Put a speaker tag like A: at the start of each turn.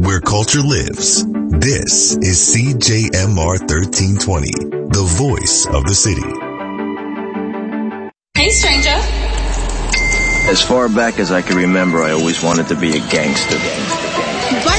A: where culture lives. This is CJMR 1320, the voice of the city.
B: Hey, stranger.
C: As far back as I can remember, I always wanted to be a gangster.